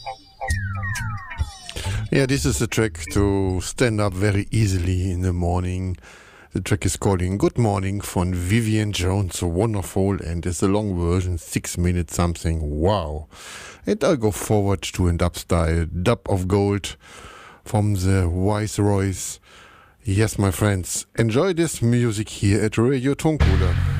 Yeah, this is a track to stand up very easily in the morning. The track is calling Good Morning von Vivian Jones. So wonderful, and it's a long version, 6 minutes something. Wow. And I'll go forward to a dub style, Dub of Gold from the Viceroys. Yes, my friends, enjoy this music here at Radio Tonkohle.